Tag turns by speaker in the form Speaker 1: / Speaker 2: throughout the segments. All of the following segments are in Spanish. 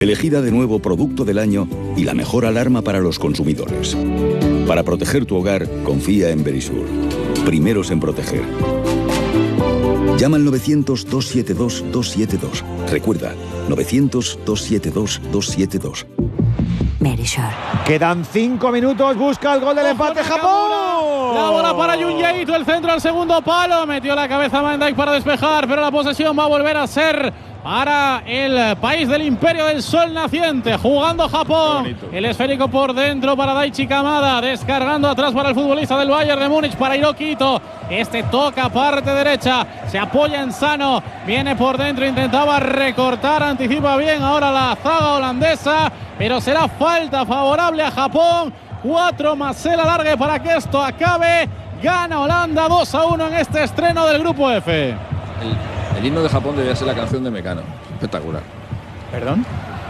Speaker 1: Elegida de nuevo Producto del Año y la mejor alarma para los consumidores. Para proteger tu hogar, confía en Verisur. Primeros en proteger. Llama al 900-272-272. Recuerda, 900-272-272.
Speaker 2: Verisur.
Speaker 3: Quedan 5 minutos, busca el gol del empate Japón.
Speaker 4: La bola para Jun Jae-ito, el centro al segundo palo. Metió la cabeza Van Dijk para despejar, pero la posesión va a volver a ser para el país del Imperio del Sol Naciente. Jugando Japón. El esférico por dentro para Daichi Kamada. Descargando atrás para el futbolista del Bayern de Múnich, para Hiroki Ito. Este toca parte derecha. Se apoya en Sano. Viene por dentro. Intentaba recortar. Anticipa bien ahora la zaga holandesa. Pero será falta favorable a Japón. 4 más el alargue para que esto acabe. Gana Holanda 2-1 en este estreno del Grupo F.
Speaker 5: El himno de Japón debería ser la canción de Mecano. Espectacular.
Speaker 4: ¿Perdón?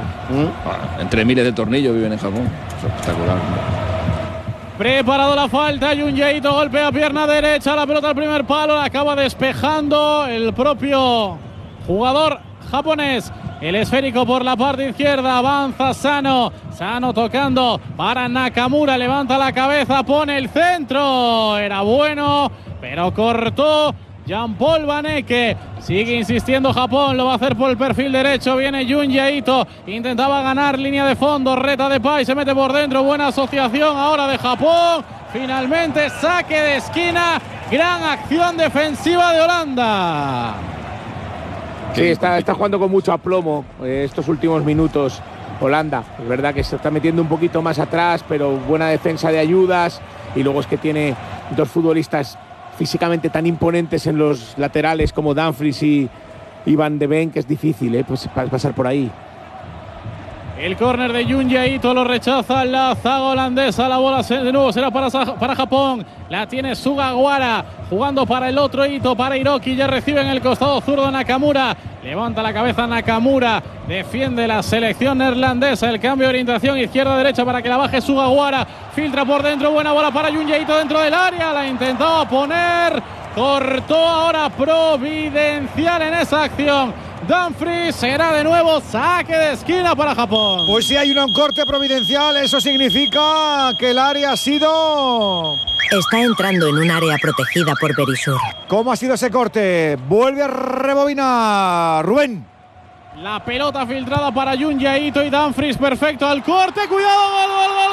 Speaker 5: Entre miles de tornillos viven en Japón. Es espectacular.
Speaker 4: Preparado la falta, Jun Jae-ito golpea pierna derecha, la pelota al primer palo, la acaba despejando el propio jugador japonés. El esférico por la parte izquierda, avanza Sano. Sano tocando para Nakamura, levanta la cabeza, pone el centro. Era bueno, pero cortó Jean-Paul Van Ecke. Sigue insistiendo Japón, lo va a hacer por el perfil derecho. Viene Jun Jae-ito, intentaba ganar línea de fondo, reta de Pai, se mete por dentro. Buena asociación ahora de Japón. Finalmente saque de esquina. Gran acción defensiva de Holanda.
Speaker 6: Sí, está jugando con mucho aplomo estos últimos minutos Holanda. Es verdad que se está metiendo un poquito más atrás, pero buena defensa de ayudas. Y luego es que tiene dos futbolistas físicamente tan imponentes en los laterales como Dumfries y Van de Ven, que es difícil pues pasar por ahí.
Speaker 4: El córner de Jun Jae-ito lo rechaza la zaga holandesa. La bola de nuevo será para Japón. La tiene Sugawara jugando para el otro Ito, para Hiroki. Ya recibe en el costado zurdo Nakamura. Levanta la cabeza Nakamura. Defiende la selección neerlandesa. El cambio de orientación izquierda-derecha para que la baje Sugawara. Filtra por dentro. Buena bola para Jun Jae-ito dentro del área. La intentaba poner. Cortó ahora providencial en esa acción. Dumfries, será de nuevo saque de esquina para Japón.
Speaker 3: Pues si hay un corte providencial, eso significa que el área ha sido...
Speaker 2: Está entrando en un área protegida por Verisur.
Speaker 3: ¿Cómo ha sido ese corte? Vuelve a rebobinar Rubén.
Speaker 4: La pelota filtrada para Jun Jae-ito y Dumfries, perfecto al corte. Cuidado, gol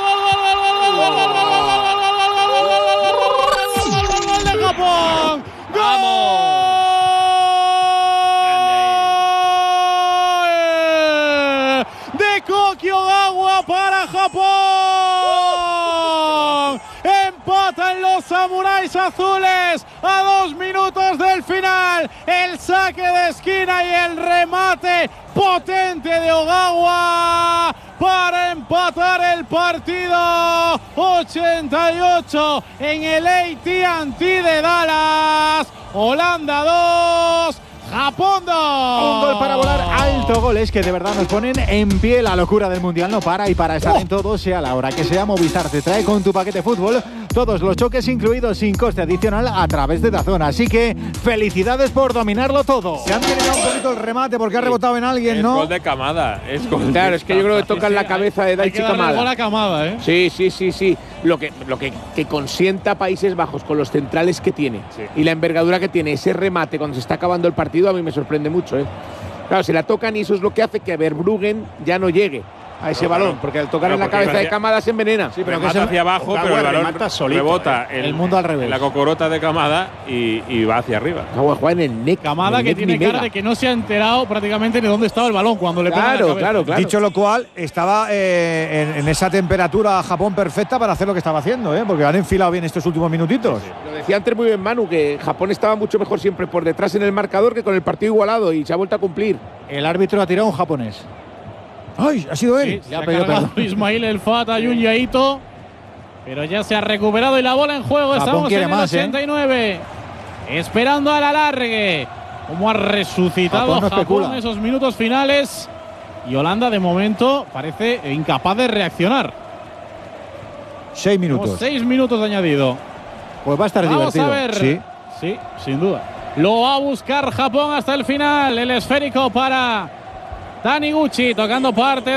Speaker 4: de Japón. ¡Gol! Koki Ogawa para Japón. Empatan los samuráis azules a 2 minutos del final. El saque de esquina y el remate potente de Ogawa para empatar el partido. 88 en el AT&T de Dallas. Holanda 2. Japón 2.
Speaker 3: Un gol para volar alto, goles que de verdad nos ponen en pie. La locura del Mundial no para, y para estar en todo, sea la hora que sea, Movistar te trae con tu paquete fútbol todos los choques incluidos sin coste adicional a través de DAZN. Así que felicidades por dominarlo todo. Se han tirado un poquito el remate porque ha rebotado en alguien, ¿no?
Speaker 7: Es gol de Kamada.
Speaker 6: Claro, es que yo creo que toca en la cabeza de Daichi Kamada.
Speaker 4: Gol a Kamada, ¿eh?
Speaker 6: Sí. Lo que consienta Países Bajos con los centrales que tiene y la envergadura que tiene ese remate cuando se está acabando el partido, a mí me sorprende mucho, ¿eh? Claro, se la tocan y eso es lo que hace que Verbruggen ya no llegue a ese balón, porque al tocar en la cabeza de Kamada se envenena.
Speaker 7: Sí, pero que se hacia abajo, pero el balón rebota
Speaker 3: el mundo al revés.
Speaker 7: En la cocorota de Kamada y va hacia arriba.
Speaker 6: Juega en el neck.
Speaker 4: Kamada, que tiene cara de que no se ha enterado prácticamente de dónde estaba el balón cuando le pega la cabeza.
Speaker 6: Claro.
Speaker 3: Dicho lo cual, estaba en esa temperatura Japón perfecta para hacer lo que estaba haciendo, porque han enfilado bien estos últimos minutitos.
Speaker 6: Sí. Lo decía antes muy bien Manu, que Japón estaba mucho mejor siempre por detrás en el marcador que con el partido igualado, y se ha vuelto a cumplir.
Speaker 3: El árbitro ha tirado un japonés. ¡Ay! Ha sido él.
Speaker 4: Sí, se ha cargado Ismail El Fata, Jun Jae-ito, pero ya se ha recuperado y la bola en juego.
Speaker 3: Japón
Speaker 4: Estamos en el 89. Esperando al alargue. Cómo ha resucitado Japón en esos minutos finales. Y Holanda, de momento, parece incapaz de reaccionar.
Speaker 3: 6 minutos.
Speaker 4: 6 minutos de añadido.
Speaker 3: Pues va a estar divertido.
Speaker 4: Vamos a ver. Sí, sin duda. Lo va a buscar Japón hasta el final. El esférico para Taniguchi tocando parte